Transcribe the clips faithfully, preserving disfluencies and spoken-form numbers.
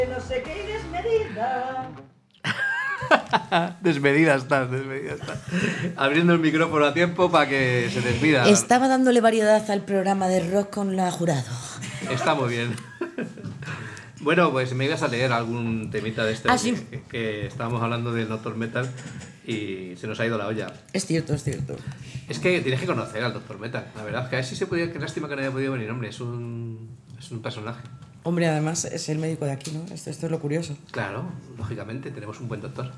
No sé qué desmedida. Desmedida estás, desmedida estás. Abriendo el micrófono a tiempo para que se despida. Estaba dándole variedad al programa de rock con la jurado. Está muy bien. Bueno, pues me ibas a leer algún temita de este Ah, que, sí. que, que estábamos hablando del Doctor Metal y se nos ha ido la olla. Es cierto, es cierto. Es que tienes que conocer al Doctor Metal, la verdad. Que a ver si se podía, qué lástima que no haya podido venir, hombre. Es un, es un personaje. Hombre, además es el médico de aquí, ¿no? Esto, esto es lo curioso. Claro, lógicamente, tenemos un buen doctor.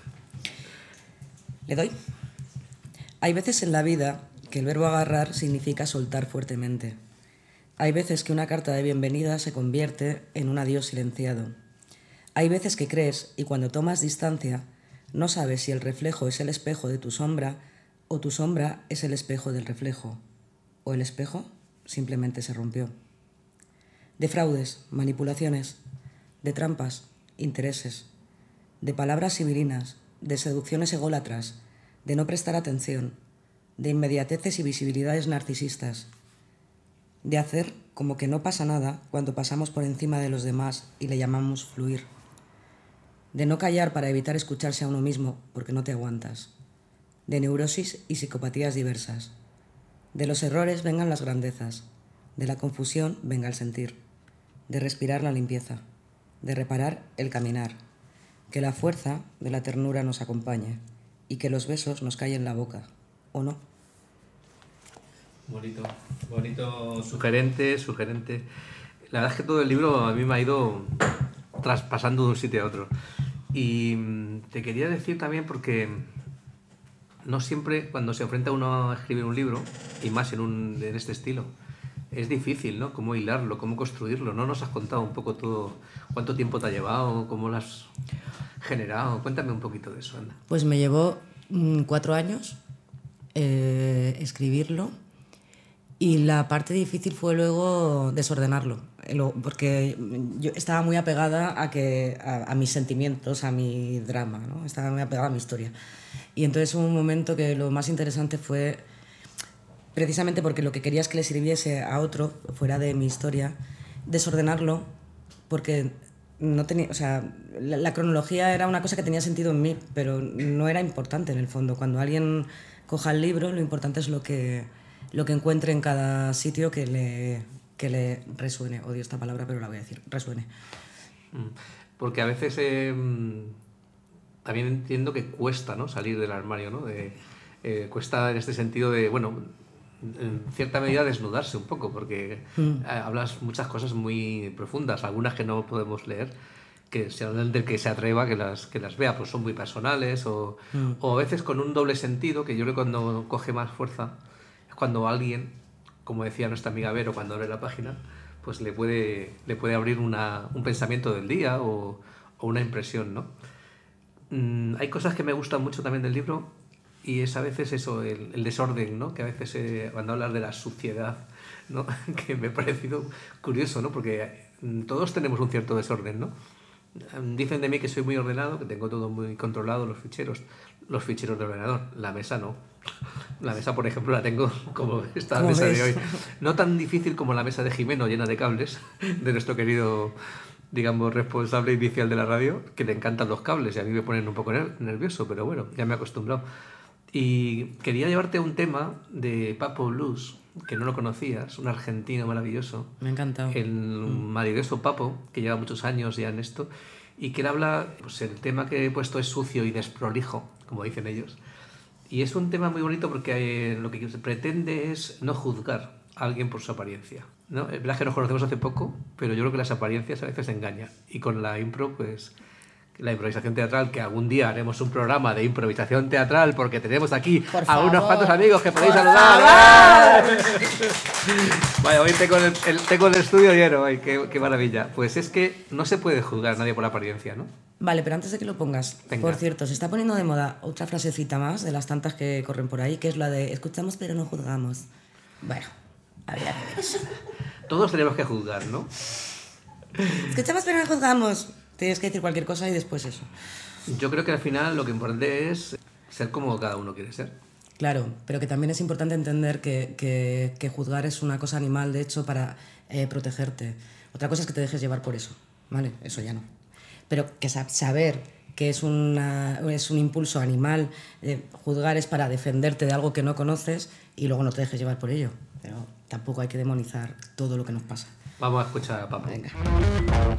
¿Le doy? Hay veces en la vida que el verbo agarrar significa soltar fuertemente. Hay veces que una carta de bienvenida se convierte en un adiós silenciado. Hay veces que crees y cuando tomas distancia no sabes si el reflejo es el espejo de tu sombra o tu sombra es el espejo del reflejo. O el espejo simplemente se rompió. De fraudes, manipulaciones, de trampas, intereses, de palabras sibirinas, de seducciones ególatras, de no prestar atención, de inmediateces y visibilidades narcisistas, de hacer como que no pasa nada cuando pasamos por encima de los demás y le llamamos fluir, de no callar para evitar escucharse a uno mismo porque no te aguantas, de neurosis y psicopatías diversas. De los errores vengan las grandezas, de la confusión venga el sentir, de respirar la limpieza, de reparar el caminar, que la fuerza de la ternura nos acompañe y que los besos nos callen la boca, ¿o no? Bonito, bonito, sugerente, sugerente. La verdad es que todo el libro a mí me ha ido traspasando de un sitio a otro. Y te quería decir también porque no siempre cuando se enfrenta uno a escribir un libro, y más en, un, en este estilo, es difícil, ¿no? Cómo hilarlo, cómo construirlo. ¿No nos has contado un poco todo? ¿Cuánto tiempo te ha llevado? ¿Cómo lo has generado? Cuéntame un poquito de eso, anda. Pues me llevó mmm, cuatro años eh, escribirlo y la parte difícil fue luego desordenarlo, porque yo estaba muy apegada a, que, a, a mis sentimientos, a mi drama, ¿no? Estaba muy apegada a mi historia. Y entonces hubo un momento que lo más interesante fue, precisamente porque lo que quería es que le sirviese a otro, fuera de mi historia, desordenarlo, porque no tenía, o sea, la, la cronología era una cosa que tenía sentido en mí, pero no era importante en el fondo. Cuando alguien coja el libro, lo importante es lo que, lo que encuentre en cada sitio que le, que le resuene. Odio esta palabra, pero la voy a decir, resuene. Porque a veces eh, también entiendo que cuesta, ¿no? Salir del armario, ¿no? De, eh, cuesta en este sentido de, bueno, en cierta medida desnudarse un poco, porque mm. hablas muchas cosas muy profundas, algunas que no podemos leer, que del que se atreva que las, que las vea, pues son muy personales, o, mm. o a veces con un doble sentido, que yo creo que cuando coge más fuerza es cuando alguien, como decía nuestra amiga Vero cuando abre la página, pues le puede, le puede abrir una, un pensamiento del día o, o una impresión, ¿no? Mm, hay cosas que me gustan mucho también del libro, y es a veces eso, el, el desorden, ¿no? Que a veces eh, cuando hablas de la suciedad, ¿no? Que me ha parecido curioso, ¿no? Porque todos tenemos un cierto desorden, ¿no? Dicen de mí que soy muy ordenado, que tengo todo muy controlado, los ficheros, los ficheros del ordenador. La mesa no. La mesa, por ejemplo, la tengo como esta mesa ves? de hoy. No tan difícil como la mesa de Jimeno, llena de cables, de nuestro querido, digamos, responsable inicial de la radio, que le encantan los cables y a mí me ponen un poco nervioso, pero bueno, ya me he acostumbrado. Y quería llevarte un tema de Papo Blues, que no lo conocías, un argentino maravilloso. Me ha encantado. El mm. maravilloso Papo, que lleva muchos años ya en esto, y que él habla, pues el tema que he puesto es sucio y desprolijo, como dicen ellos. Y es un tema muy bonito porque eh, lo que se pretende es no juzgar a alguien por su apariencia, ¿no? Es verdad que nos conocemos hace poco, pero yo creo que las apariencias a veces engañan. Y con la impro, pues... la improvisación teatral, que algún día haremos un programa de improvisación teatral porque tenemos aquí Por a favor. unos cuantos amigos que podéis saludar. Vaya, hoy tengo el, el, tengo el estudio lleno, ay, qué, qué maravilla. Pues es que no se puede juzgar a nadie por la apariencia, ¿no? Vale, pero antes de que lo pongas, Venga. Por cierto, se está poniendo de moda otra frasecita más de las tantas que corren por ahí, que es la de escuchamos pero no juzgamos. Bueno, a ver, a ver. Todos tenemos que juzgar, ¿no? Escuchamos pero no juzgamos. Tienes que decir cualquier cosa y después eso. Yo creo que al final lo que importante es ser como cada uno quiere ser. Claro, pero que también es importante entender que, que, que juzgar es una cosa animal, de hecho, para eh, protegerte. Otra cosa es que te dejes llevar por eso. ¿vale? Eso ya no. Pero que saber que es, una, es un impulso animal, eh, juzgar es para defenderte de algo que no conoces y luego no te dejes llevar por ello. Pero tampoco hay que demonizar todo lo que nos pasa. Vamos a escuchar a Papo. Venga.